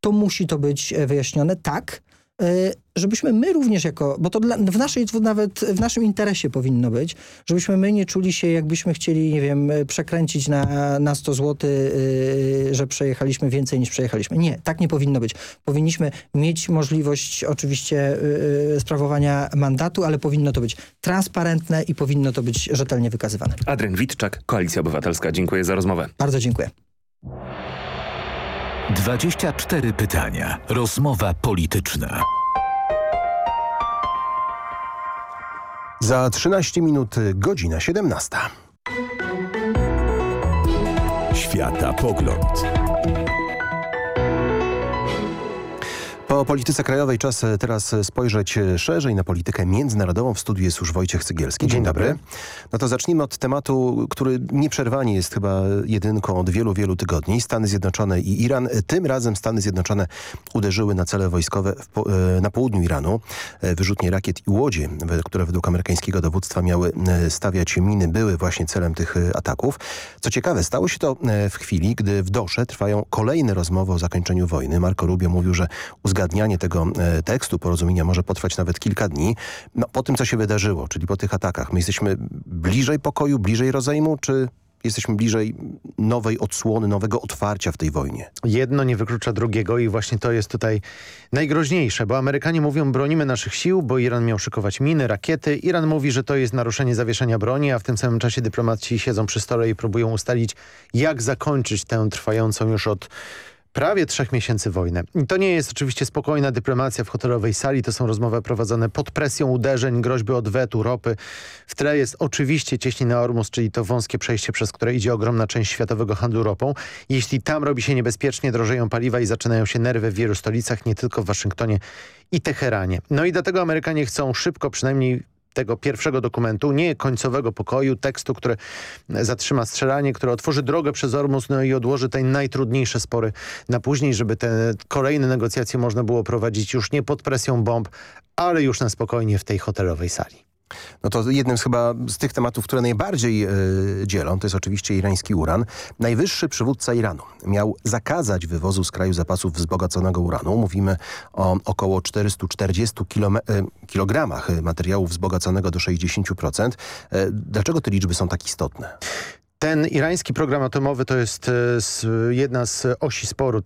to musi to być wyjaśnione tak, żebyśmy my również bo to nawet w naszym interesie powinno być, żebyśmy my nie czuli się, jakbyśmy chcieli, nie wiem, przekręcić na 100 zł, że przejechaliśmy więcej niż przejechaliśmy. Nie, tak nie powinno być. Powinniśmy mieć możliwość oczywiście sprawowania mandatu, ale powinno to być transparentne i powinno to być rzetelnie wykazywane. Adrian Witczak, Koalicja Obywatelska. Dziękuję za rozmowę. Bardzo dziękuję. 24 pytania. Rozmowa polityczna. Za 13 minut godzina 17. Światapogląd. Po polityce krajowej czas teraz spojrzeć szerzej na politykę międzynarodową. W studiu jest już Wojciech Cygielski. Dzień dobry. No to zacznijmy od tematu, który nieprzerwanie jest chyba jedynką od wielu, wielu tygodni. Stany Zjednoczone i Iran. Tym razem Stany Zjednoczone uderzyły na cele wojskowe na południu Iranu. Wyrzutnie rakiet i łodzie, które według amerykańskiego dowództwa miały stawiać miny, były właśnie celem tych ataków. Co ciekawe, stało się to w chwili, gdy w Dosze trwają kolejne rozmowy o zakończeniu wojny. Marco Rubio mówił, że uzgadnianie tego tekstu porozumienia może potrwać nawet kilka dni. No, po tym, co się wydarzyło, czyli po tych atakach, my jesteśmy bliżej pokoju, bliżej rozejmu, czy jesteśmy bliżej nowej odsłony, nowego otwarcia w tej wojnie? Jedno nie wyklucza drugiego i właśnie to jest tutaj najgroźniejsze, bo Amerykanie mówią, bronimy naszych sił, bo Iran miał szykować miny, rakiety. Iran mówi, że to jest naruszenie zawieszenia broni, a w tym samym czasie dyplomaci siedzą przy stole i próbują ustalić, jak zakończyć tę trwającą już od prawie 3 miesięcy wojnę. I to nie jest oczywiście spokojna dyplomacja w hotelowej sali. To są rozmowy prowadzone pod presją uderzeń, groźby odwetu, ropy. W tle jest oczywiście cieśnina Ormus, czyli to wąskie przejście, przez które idzie ogromna część światowego handlu ropą. Jeśli tam robi się niebezpiecznie, drożeją paliwa i zaczynają się nerwy w wielu stolicach, nie tylko w Waszyngtonie i Teheranie. No i dlatego Amerykanie chcą szybko, przynajmniej tego pierwszego dokumentu, nie końcowego pokoju, tekstu, który zatrzyma strzelanie, który otworzy drogę przez Ormus, no i odłoży te najtrudniejsze spory na później, żeby te kolejne negocjacje można było prowadzić już nie pod presją bomb, ale już na spokojnie w tej hotelowej sali. No to jednym chyba z tych tematów, które najbardziej dzielą, to jest oczywiście irański uran. Najwyższy przywódca Iranu miał zakazać wywozu z kraju zapasów wzbogaconego uranu. Mówimy o około 440 kilogramach materiału wzbogaconego do 60%. Dlaczego te liczby są tak istotne? Ten irański program atomowy to jest jedna z osi sporu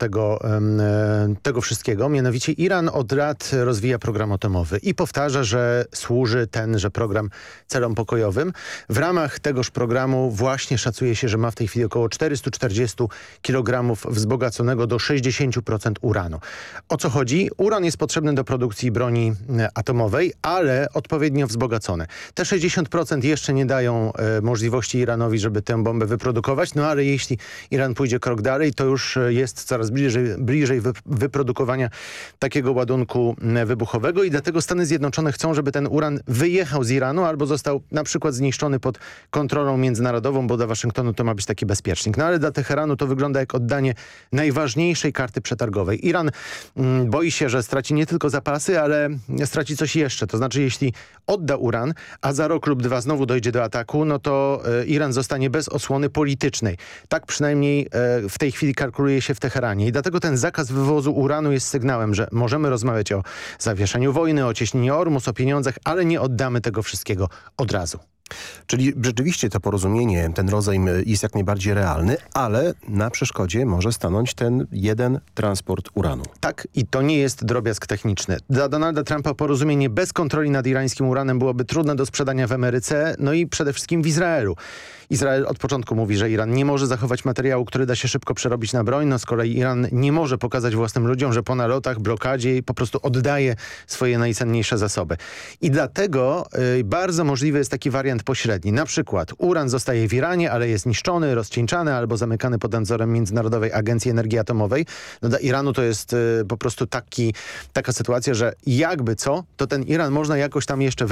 tego wszystkiego. Mianowicie Iran od lat rozwija program atomowy i powtarza, że służy tenże program celom pokojowym. W ramach tegoż programu właśnie szacuje się, że ma w tej chwili około 440 kg wzbogaconego do 60% uranu. O co chodzi? Uran jest potrzebny do produkcji broni atomowej, ale odpowiednio wzbogacony. Te 60% jeszcze nie dają możliwości Iranowi, żeby tę bombę wyprodukować, no ale jeśli Iran pójdzie krok dalej, to już jest coraz bliżej wyprodukowania takiego ładunku wybuchowego i dlatego Stany Zjednoczone chcą, żeby ten uran wyjechał z Iranu albo został na przykład zniszczony pod kontrolą międzynarodową, bo dla Waszyngtonu to ma być taki bezpiecznik. No ale dla Teheranu to wygląda jak oddanie najważniejszej karty przetargowej. Iran boi się, że straci nie tylko zapasy, ale straci coś jeszcze. To znaczy, jeśli odda uran, a za rok lub dwa znowu dojdzie do ataku, no to Iran zostanie bez osłony politycznej. Tak przynajmniej w tej chwili kalkuluje się w Teheranie. I dlatego ten zakaz wywozu uranu jest sygnałem, że możemy rozmawiać o zawieszeniu wojny, o cieśninie Ormus, o pieniądzach, ale nie oddamy tego wszystkiego od razu. Czyli rzeczywiście to porozumienie, ten rozejm jest jak najbardziej realny, ale na przeszkodzie może stanąć ten jeden transport uranu. Tak, i to nie jest drobiazg techniczny. Dla Donalda Trumpa porozumienie bez kontroli nad irańskim uranem byłoby trudne do sprzedania w Ameryce, no i przede wszystkim w Izraelu. Izrael od początku mówi, że Iran nie może zachować materiału, który da się szybko przerobić na broń. No z kolei Iran nie może pokazać własnym ludziom, że po nalotach, blokadzie po prostu oddaje swoje najcenniejsze zasoby. I dlatego bardzo możliwy jest taki wariant pośredni. Na przykład uran zostaje w Iranie, ale jest niszczony, rozcieńczany albo zamykany pod nadzorem Międzynarodowej Agencji Energii Atomowej. No dla Iranu to jest po prostu taka sytuacja, że jakby co, to ten uran można jakoś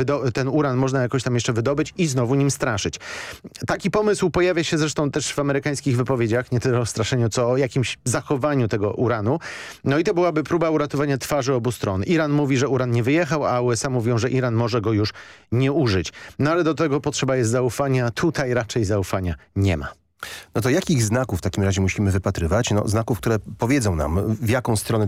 tam jeszcze wydobyć i znowu nim straszyć. Taki pomysł pojawia się zresztą też w amerykańskich wypowiedziach, nie tyle o straszeniu, co o jakimś zachowaniu tego uranu. No i to byłaby próba uratowania twarzy obu stron. Iran mówi, że uran nie wyjechał, a USA mówią, że Iran może go już nie użyć. No ale do tego potrzeba jest zaufania. Tutaj raczej zaufania nie ma. No to jakich znaków w takim razie musimy wypatrywać? No, znaków, które powiedzą nam, w jaką stronę